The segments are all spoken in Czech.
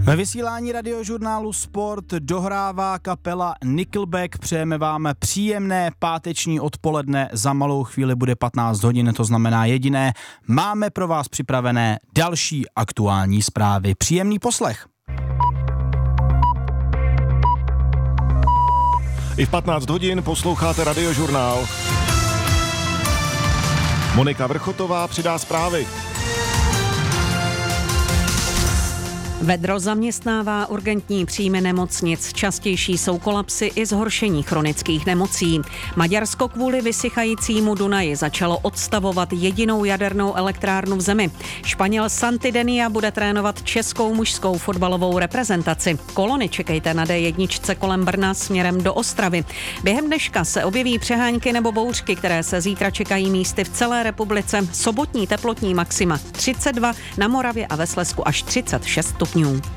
Ve vysílání radiožurnálu Sport dohrává kapela Nickelback. Přejeme vám příjemné páteční odpoledne. Za malou chvíli bude 15 hodin, to znamená jediné. Máme pro vás připravené další aktuální zprávy. Příjemný poslech. I v 15 hodin posloucháte radiožurnál. Monika Vrchotová přidá zprávy. Vedro zaměstnává urgentní příjmy nemocnic. Častější jsou kolapsy i zhoršení chronických nemocí. Maďarsko kvůli vysychajícímu Dunaji začalo odstavovat jedinou jadernou elektrárnu v zemi. Španěl Santi Denia bude trénovat českou mužskou fotbalovou reprezentaci. Kolony čekejte na D1 kolem Brna směrem do Ostravy. Během dneška se objeví přehánky nebo bouřky, které se zítra čekají místy v celé republice. Sobotní teplotní maxima 32, na Moravě a ve Slezsku až 36 stupňů.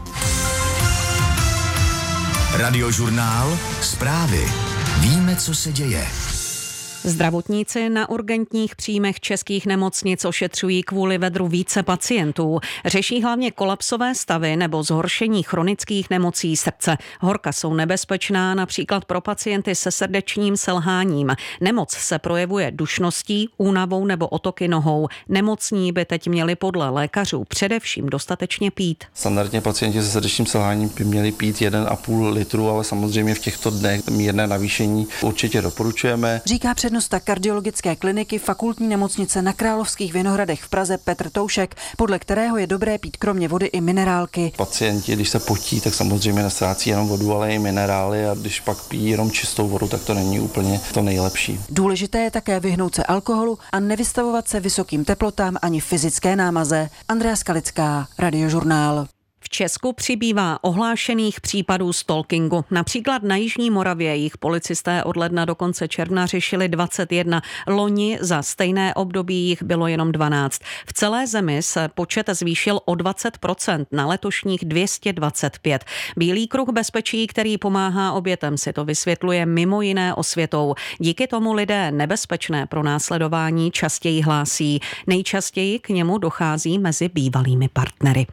Radiožurnál Zprávy. Víme, co se děje. Zdravotníci na urgentních příjmech českých nemocnic ošetřují kvůli vedru více pacientů. Řeší hlavně kolapsové stavy nebo zhoršení chronických nemocí srdce. Horka jsou nebezpečná například pro pacienty se srdečním selháním. Nemoc se projevuje dušností, únavou nebo otoky nohou. Nemocní by teď měli podle lékařů především dostatečně pít. Standardně pacienti se srdečním selháním by měli pít 1,5 litru, ale samozřejmě v těchto dnech mírné navýšení určitě doporučujeme. Říká přednosta kardiologické kliniky Fakultní nemocnice na Královských Vinohradech v Praze Petr Toušek, podle kterého je dobré pít kromě vody i minerálky. Pacienti, když se potí, tak samozřejmě nestrácí jenom vodu, ale i minerály, a když pak pijí jenom čistou vodu, tak to není úplně to nejlepší. Důležité je také vyhnout se alkoholu a nevystavovat se vysokým teplotám ani fyzické námaze. Andrea Skalická, Radiožurnál. V Česku přibývá ohlášených případů stalkingu. Například na Jižní Moravě jich policisté od ledna do konce června řešili 21. Loni za stejné období jich bylo jenom 12. V celé zemi se počet zvýšil o 20%, na letošních 225. Bílý kruh bezpečí, který pomáhá obětem, si to vysvětluje mimo jiné osvětou. Díky tomu lidé nebezpečné pronásledování častěji hlásí. Nejčastěji k němu dochází mezi bývalými partnery.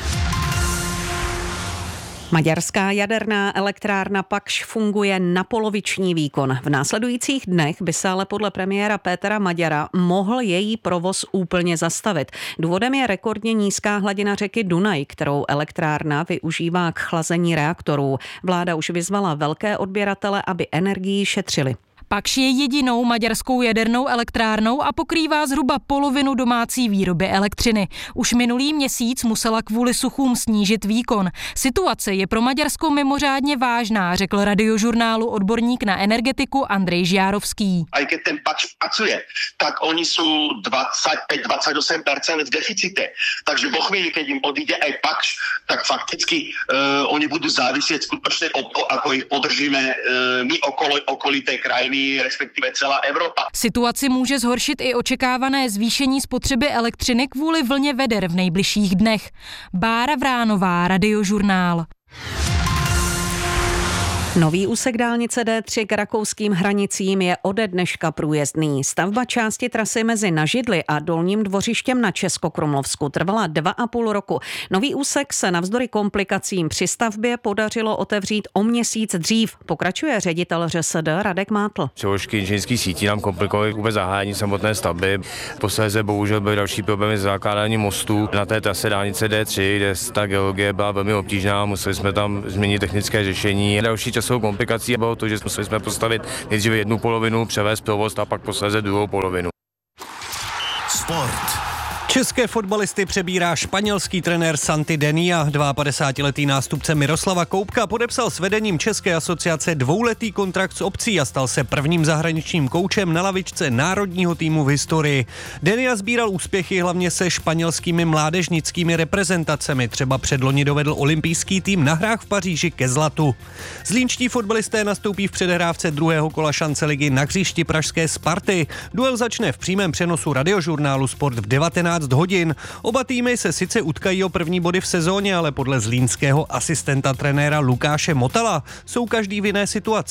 Maďarská jaderná elektrárna Pakš funguje na poloviční výkon. V následujících dnech by se ale podle premiéra Pétera Maďara mohl její provoz úplně zastavit. Důvodem je rekordně nízká hladina řeky Dunaj, kterou elektrárna využívá k chlazení reaktorů. Vláda už vyzvala velké odběratele, aby energii šetřili. Pakš je jedinou maďarskou jadernou elektrárnou a pokrývá zhruba polovinu domácí výroby elektřiny. Už minulý měsíc musela kvůli suchům snížit výkon. Situace je pro Maďarsko mimořádně vážná, řekl Radiožurnálu odborník na energetiku Andrej Žiárovský. A když ten Pakš pracuje, tak oni jsou 25-28% v deficite. Takže vo chvíli, keď jim odjde aj Pakš, tak fakticky oni budou záviset skutečně o to, ako ich podržíme my okolité krajiny, respektive celá Evropa. Situaci může zhoršit i očekávané zvýšení spotřeby elektřiny kvůli vlně veder v nejbližších dnech. Bára Vránová, Radiožurnál. Nový úsek dálnice D3 k rakouským hranicím je ode dneška průjezdný. Stavba části trasy mezi Nažidli a Dolním Dvořištěm na Českokrumlovsku trvala 2,5 roku. Nový úsek se navzdory komplikacím při stavbě podařilo otevřít o měsíc dřív, pokračuje ředitel ŘSD Radek Mátl. Přeložky inženýrských sítí nám komplikovaly vůbec zahájení samotné stavby. Posléze bohužel byly další problémy s zakládáním mostů na té trase dálnice D3, kde ta geologie byla velmi obtížná, museli jsme tam změnit technické řešení. Další časovou komplikací bylo to, že museli jsme postavit nejdříve jednu polovinu, převést provoz a pak posléze druhou polovinu. Sport. České fotbalisty přebírá španělský trenér Santi Denia. 52letý nástupce Miroslava Koubka podepsal s vedením České asociace 2letý kontrakt s opcí a stal se prvním zahraničním koučem na lavičce národního týmu v historii. Denia sbíral úspěchy hlavně se španělskými mládežnickými reprezentacemi. Třeba předloni dovedl olympijský tým na hrách v Paříži ke zlatu. Zlínští fotbalisté nastoupí v předhrávce druhého kola šance ligy na hřišti pražské Sparty. Duel začne v přímém přenosu Radiožurnálu Sport v 19 hodin. Oba týmy se sice utkají o první body v sezóně, ale podle zlínského asistenta trenéra Lukáše Motala jsou každý v jiné situaci.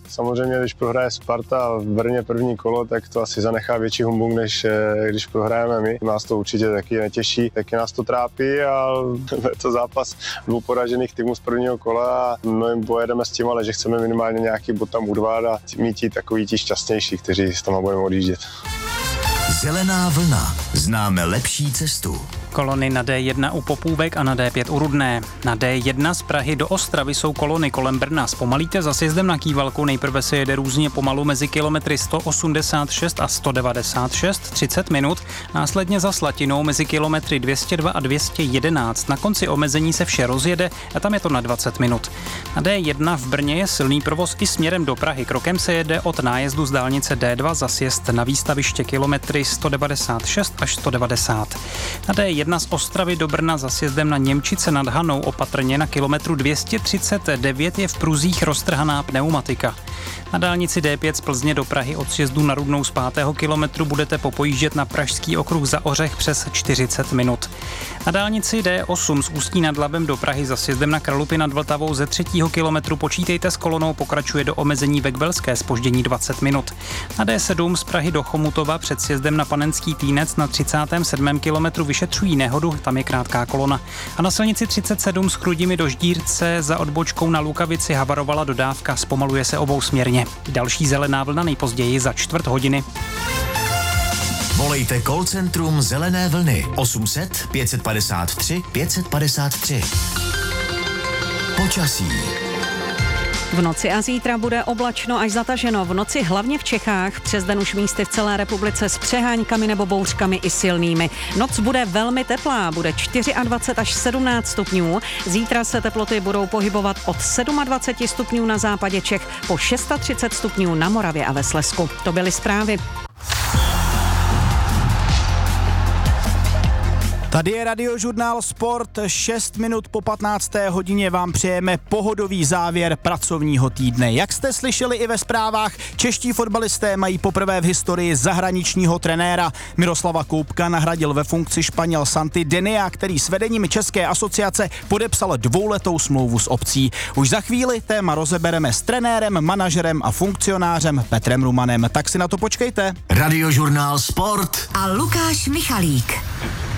Samozřejmě, když prohraje Sparta v Brně první kolo, tak to asi zanechá větší humbuk, než když prohrajeme my. Nás to určitě taky netěší, taky nás to trápí a je to zápas dvou poražených týmů z prvního kola a my pojedeme s tím, ale že chceme minimálně nějaký bod tam urvat a mít takový ti šťastnější, kteří s tam budeme odjíždět. Zelená vlna. Známe lepší cestu. Kolony na D1 u Popůvek a na D5 u Rudné. Na D1 z Prahy do Ostravy jsou kolony kolem Brna. Zpomalíte za sjezdem na Kývalku, nejprve se jede různě pomalu mezi kilometry 186 a 196, 30 minut, následně za Slatinou mezi kilometry 202 a 211. Na konci omezení se vše rozjede a tam je to na 20 minut. Na D1 v Brně je silný provoz i směrem do Prahy. Krokem se jede od nájezdu z dálnice D2 za sjezd na výstaviště kilometry 196 až 190. Na D1 z Ostravy do Brna za sjezdem na Němčice nad Hanou opatrně na kilometru 239 je v pruzích roztrhaná pneumatika. Na dálnici D5 z Plzně do Prahy od sjezdu na Rudnou z 5. kilometru budete popojíždět na Pražský okruh za Ořech přes 40 minut. Na dálnici D8 z Ústí nad Labem do Prahy za sjezdem na Kralupy nad Vltavou ze 3. kilometru počítejte s kolonou, pokračuje do omezení Vekbelské, zpoždění 20 minut. Na D7 z Prahy do Chomutova před sjezdem na Panenský Týnec na 37. kilometru vyšetřují nehodu, tam je krátká kolona. A na silnici 37 z Chrudimi do Ždírce za odbočkou na Lukavici havarovala dodávka, zpomaluje se obousměrně. Další zelená vlna nejpozději za 4:15. Volejte call centrum Zelené vlny 800 553 553. Počasí. V noci a zítra bude oblačno až zataženo. V noci hlavně v Čechách, přes den už místy v celé republice s přeháňkami nebo bouřkami i silnými. Noc bude velmi teplá, bude 24 až 17 stupňů. Zítra se teploty budou pohybovat od 27 stupňů na západě Čech po 36 stupňů na Moravě a ve Slezsku. To byly zprávy. Tady je Radiožurnál Sport, 6 minut po 15. hodině vám přejeme pohodový závěr pracovního týdne. Jak jste slyšeli i ve zprávách, čeští fotbalisté mají poprvé v historii zahraničního trenéra. Miroslava Koupka nahradil ve funkci Španěl Santi Denia, který s vedením České asociace podepsal 2letou smlouvu s opcí. Už za chvíli téma rozebereme s trenérem, manažerem a funkcionářem Petrem Rumanem. Tak si na to počkejte. Radiožurnál Sport a Lukáš Michalík.